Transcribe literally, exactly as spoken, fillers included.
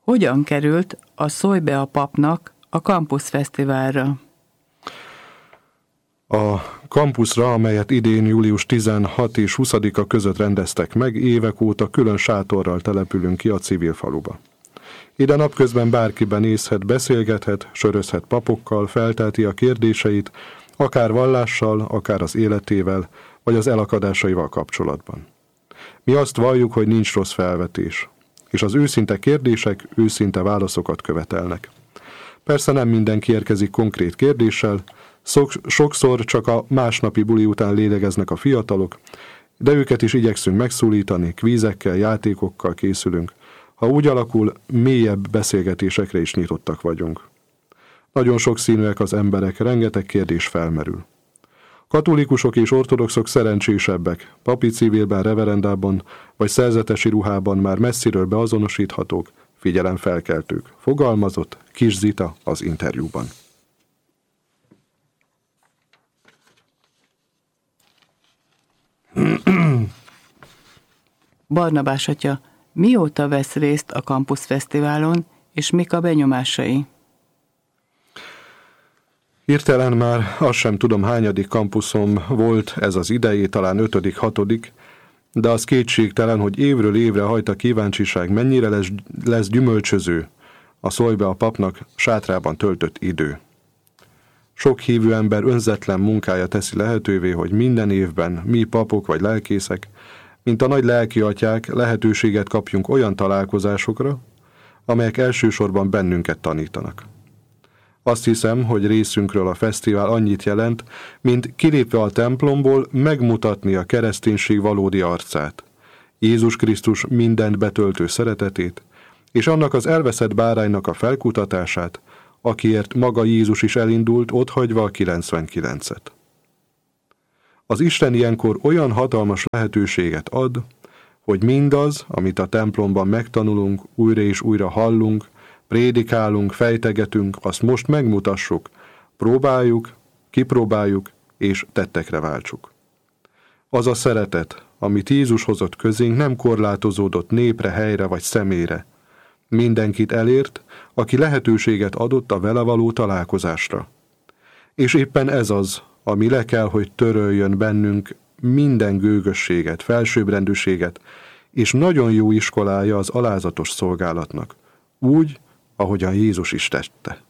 Hogyan került a Szólj be a papnak a Campus Fesztiválra? A kampuszra, amelyet idén július tizenhatodika és huszadika között rendeztek meg, évek óta külön sátorral települünk ki a civil faluba. Ide napközben bárki benézhet, beszélgethet, sörözhet papokkal, felteheti a kérdéseit, akár vallással, akár az életével, vagy az elakadásaival kapcsolatban. Mi azt valljuk, hogy nincs rossz felvetés, és az őszinte kérdések őszinte válaszokat követelnek. Persze nem mindenki érkezik konkrét kérdéssel, sokszor csak a másnapi buli után lélegeznek a fiatalok, de őket is igyekszünk megszólítani, kvízekkel, játékokkal készülünk. Ha úgy alakul, mélyebb beszélgetésekre is nyitottak vagyunk. Nagyon sokszínűek az emberek, rengeteg kérdés felmerül. Katolikusok és ortodoxok szerencsésebbek, papi civilben, reverendában vagy szerzetesi ruhában már messziről beazonosíthatók, figyelemfelkeltők, fogalmazott Kis Zita az interjúban. Barnabás atya, mióta vesz részt a Campus Fesztiválon, és mik a benyomásai? Hirtelen már azt sem tudom, hányadik kampuszom volt ez az idei, talán ötödik, hatodik, de az kétségtelen, hogy évről évre hajt a kíváncsiság, mennyire lesz, lesz gyümölcsöző a Szólj be a papnak sátrában töltött idő. Sok hívő ember önzetlen munkája teszi lehetővé, hogy minden évben mi papok vagy lelkészek, mint a nagy lelkiatyák, lehetőséget kapjunk olyan találkozásokra, amelyek elsősorban bennünket tanítanak. Azt hiszem, hogy részünkről a fesztivál annyit jelent, mint kilépve a templomból megmutatni a kereszténység valódi arcát, Jézus Krisztus mindent betöltő szeretetét, és annak az elveszett báránynak a felkutatását, akiért maga Jézus is elindult, otthagyva a kilencvenkilencet. Az Isten ilyenkor olyan hatalmas lehetőséget ad, hogy mindaz, amit a templomban megtanulunk, újra és újra hallunk, prédikálunk, fejtegetünk, azt most megmutassuk, próbáljuk, kipróbáljuk és tettekre váltsuk. Az a szeretet, amit Jézus hozott közénk, nem korlátozódott népre, helyre vagy személyre. Mindenkit elért, aki lehetőséget adott a vele való találkozásra. És éppen ez az, ami le kell, hogy töröljön bennünk minden gőgösséget, felsőbbrendűséget, és nagyon jó iskolája az alázatos szolgálatnak, úgy, ahogyan Jézus is tette.